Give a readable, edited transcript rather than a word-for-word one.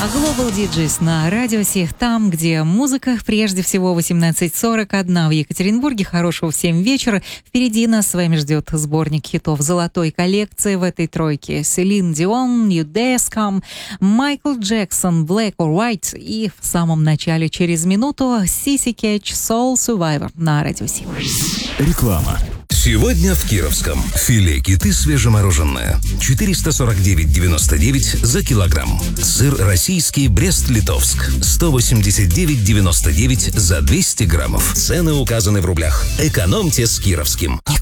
Global DJs на радио всех там, где музыка. Прежде всего 18:41 в Екатеринбурге. Хорошего всем вечера. впереди нас с вами ждет сборник хитов золотой коллекции. В этой тройке Селин Дион, New Descom, Майкл Джексон, Black or White и в самом начале через минуту Sissy Catch, Soul Survivor на радио 7. Реклама. Сегодня в Кировском. Филе киты свежемороженое. 449,99 за килограмм. Сыр российский Брест-Литовск. 189,99 за 200 граммов. Цены указаны в рублях. Экономьте с Кировским.